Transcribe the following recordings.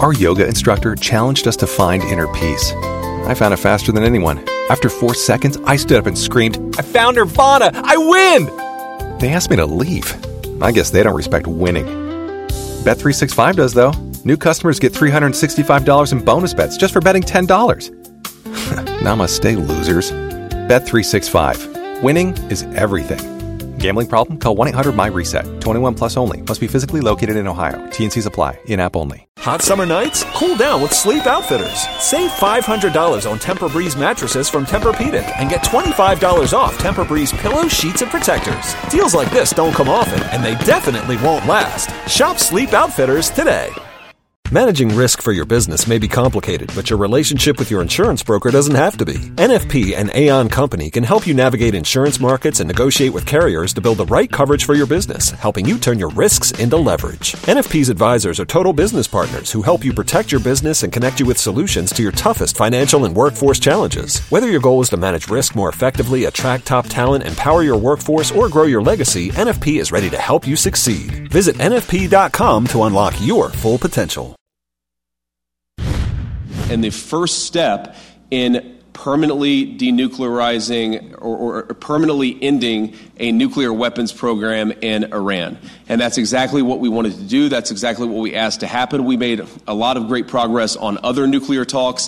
Our yoga instructor challenged us to find inner peace. I found it faster than anyone. After 4 seconds, I stood up and screamed, "I found Nirvana! I win!" They asked me to leave. I guess they don't respect winning. Bet365 does, though. New customers get $365 in bonus bets just for betting $10. Namaste, losers. Bet365. Winning is everything. Gambling problem? Call 1-800-MY-RESET. 21 plus only. Must be physically located in Ohio. T&Cs apply. In-app only. Hot summer nights? Cool down with Sleep Outfitters. Save $500 on Tempur-Breeze mattresses from Tempur-Pedic and get $25 off Tempur-Breeze pillows, sheets, and protectors. Deals like this don't come often, and they definitely won't last. Shop Sleep Outfitters today. Managing risk for your business may be complicated, but your relationship with your insurance broker doesn't have to be. NFP and Aon Company can help you navigate insurance markets and negotiate with carriers to build the right coverage for your business, helping you turn your risks into leverage. NFP's advisors are total business partners who help you protect your business and connect you with solutions to your toughest financial and workforce challenges. Whether your goal is to manage risk more effectively, attract top talent, empower your workforce, or grow your legacy, NFP is ready to help you succeed. Visit NFP.com to unlock your full potential. And the first step in permanently denuclearizing or permanently ending a nuclear weapons program in Iran. And that's exactly what we wanted to do. That's exactly what we asked to happen. We made a lot of great progress on other nuclear talks.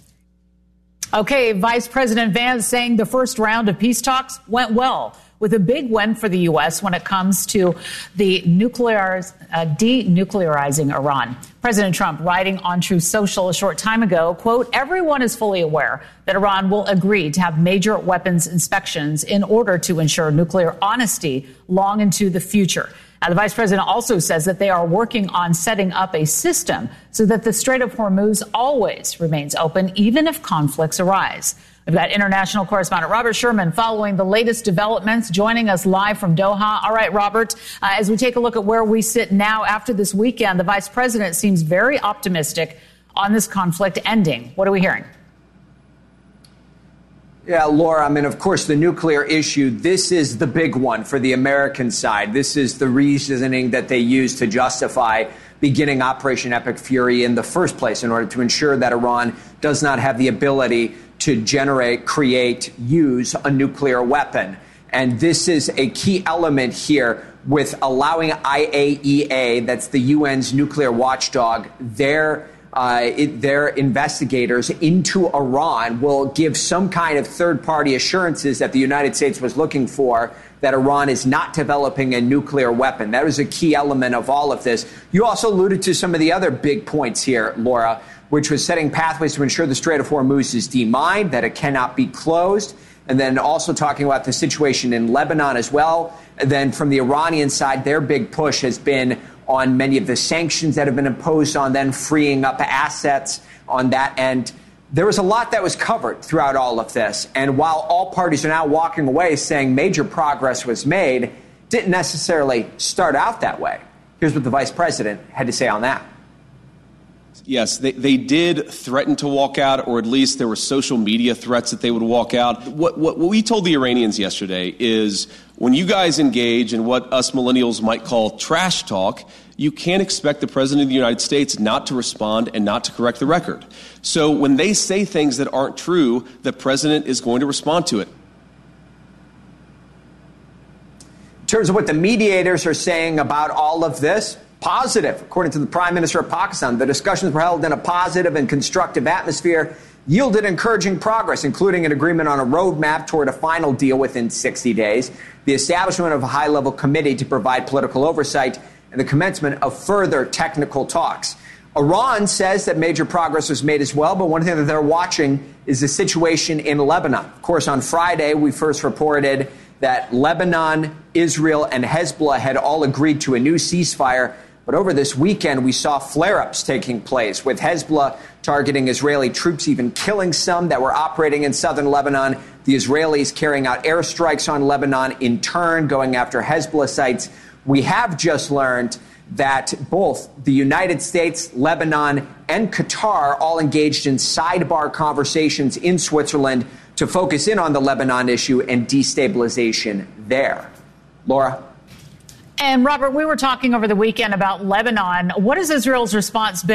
Okay, Vice President Vance saying the first round of peace talks went well, with a big win for the U.S. when it comes to the denuclearizing Iran. President Trump writing on Truth Social a short time ago, quote, "Everyone is fully aware that Iran will agree to have major weapons inspections in order to ensure nuclear honesty long into the future." Now, the vice president also says that they are working on setting up a system so that the Strait of Hormuz always remains open, even if conflicts arise. We've got international correspondent Robert Sherman following the latest developments, joining us live from Doha. All right, Robert, as we take a look at where we sit now after this weekend, the vice president seems very optimistic on this conflict ending. What are we hearing? Yeah, Laura, I mean, of course, the nuclear issue, this is the big one for the American side. This is the reasoning that they use to justify beginning Operation Epic Fury in the first place, in order to ensure that Iran does not have the ability to generate, create, use a nuclear weapon. And this is a key element here with allowing IAEA, that's the UN's nuclear watchdog, their investigators into Iran will give some kind of third-party assurances that the United States was looking for, that Iran is not developing a nuclear weapon. That was a key element of all of this. You also alluded to some of the other big points here, Laura, which was setting pathways to ensure the Strait of Hormuz is demined, that it cannot be closed, and then also talking about the situation in Lebanon as well. And then from the Iranian side, their big push has been on many of the sanctions that have been imposed on them, freeing up assets on that end. There was a lot that was covered throughout all of this. And while all parties are now walking away saying major progress was made, didn't necessarily start out that way. Here's what the vice president had to say on that. Yes, they did threaten to walk out, or at least there were social media threats that they would walk out. What we told the Iranians yesterday is when you guys engage in what us millennials might call trash talk, you can't expect the president of the United States not to respond and not to correct the record. So when they say things that aren't true, the president is going to respond to it. In terms of what the mediators are saying about all of this, positive. According to the Prime Minister of Pakistan, the discussions were held in a positive and constructive atmosphere, yielded encouraging progress, including an agreement on a roadmap toward a final deal within 60 days, the establishment of a high-level committee to provide political oversight, and the commencement of further technical talks. Iran says that major progress was made as well, but one thing that they're watching is the situation in Lebanon. Of course, on Friday, we first reported that Lebanon, Israel, and Hezbollah had all agreed to a new ceasefire. But over this weekend, we saw flare-ups taking place, with Hezbollah targeting Israeli troops, even killing some that were operating in southern Lebanon. The Israelis carrying out airstrikes on Lebanon, in turn going after Hezbollah sites. We have just learned that both the United States, Lebanon, and Qatar all engaged in sidebar conversations in Switzerland to focus in on the Lebanon issue and destabilization there. Laura? And Robert, we were talking over the weekend about Lebanon. What has Israel's response been?